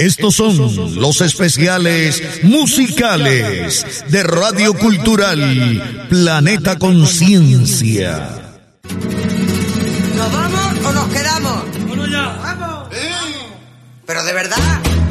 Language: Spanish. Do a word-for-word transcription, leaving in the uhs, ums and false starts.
Estos son los especiales musicales de Radio Cultural Planeta Conciencia. ¿Nos vamos o nos quedamos? Bueno, ya. ¡Vamos! ¿Eh? Pero de verdad.